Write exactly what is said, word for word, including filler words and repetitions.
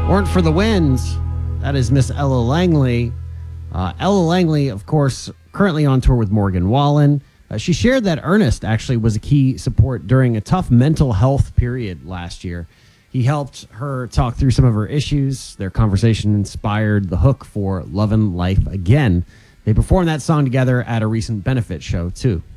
Weren't for the Winds. That is Miss Ella Langley. Uh, Ella Langley, of course, currently on tour with Morgan Wallen. Uh, she shared that Ernest actually was a key support during a tough mental health period last year. He helped her talk through some of her issues. Their conversation inspired the hook for Lovin' Life Again. They performed that song together at a recent benefit show, too.